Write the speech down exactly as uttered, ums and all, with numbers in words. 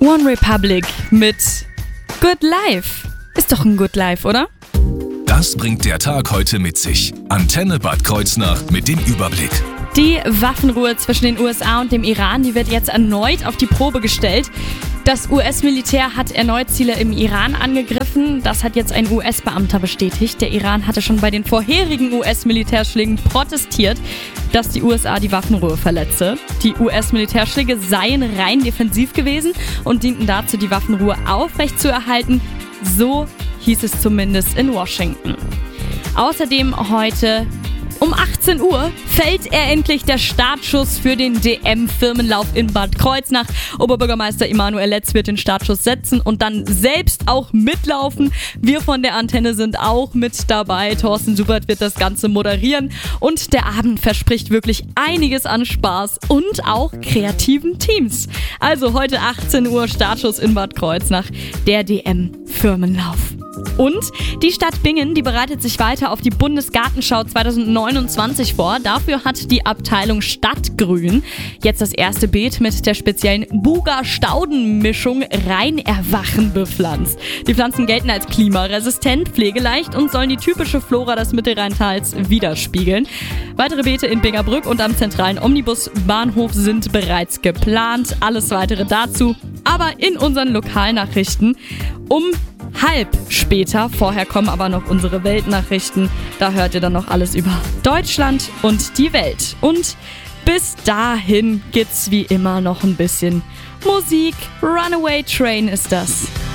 One Republic mit Good Life. Ist doch ein Good Life, oder? Das bringt der Tag heute mit sich. Antenne Bad Kreuznach mit dem Überblick. Die Waffenruhe zwischen den U S A und dem Iran, die wird jetzt erneut auf die Probe gestellt. Das U S-Militär hat erneut Ziele im Iran angegriffen. Das hat jetzt ein U S-Beamter bestätigt. Der Iran hatte schon bei den vorherigen U S-Militärschlägen protestiert, dass die U S A die Waffenruhe verletze. Die U S-Militärschläge seien rein defensiv gewesen und dienten dazu, die Waffenruhe aufrechtzuerhalten. So hieß es zumindest in Washington. Außerdem heute um achtzehn Uhr fällt er endlich der Startschuss für den D M-Firmenlauf in Bad Kreuznach. Oberbürgermeister Emanuel Letz wird den Startschuss setzen und dann selbst auch mitlaufen. Wir von der Antenne sind auch mit dabei. Thorsten Subert wird das Ganze moderieren und der Abend verspricht wirklich einiges an Spaß und auch kreativen Teams. Also heute achtzehn Uhr Startschuss in Bad Kreuznach, der D M-Firmenlauf. Und die Stadt Bingen, die bereitet sich weiter auf die Bundesgartenschau zweitausendneunundzwanzig vor. Dafür hat die Abteilung Stadtgrün jetzt das erste Beet mit der speziellen Buga-Stauden-Mischung Rheinerwachen bepflanzt. Die Pflanzen gelten als klimaresistent, pflegeleicht und sollen die typische Flora des Mittelrheintals widerspiegeln. Weitere Beete in Bingerbrück und am zentralen Omnibusbahnhof sind bereits geplant. Alles weitere dazu aber in unseren Lokalnachrichten um halb später. Vorher kommen aber noch unsere Weltnachrichten. Da hört ihr dann noch alles über Deutschland und die Welt. Und bis dahin gibt's wie immer noch ein bisschen Musik. Runaway Train ist das.